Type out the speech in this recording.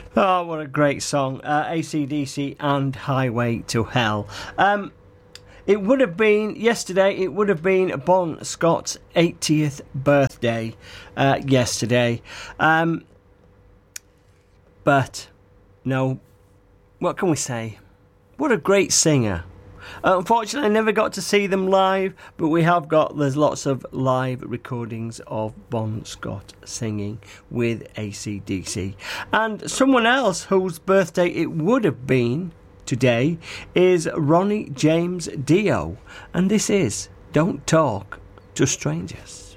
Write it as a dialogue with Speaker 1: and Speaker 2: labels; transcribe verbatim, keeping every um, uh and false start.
Speaker 1: Oh, what a great song. Uh, A C D C and Highway to Hell. Um, it would have been, yesterday, it would have been Bon Scott's eightieth birthday uh, yesterday. Um, but, no, what can we say? What a great singer. Uh, unfortunately, I never got to see them live, but we have got, there's lots of live recordings of Bon Scott singing with A C D C. And someone else whose birthday it would have been today is Ronnie James Dio. And this is Don't Talk to Strangers.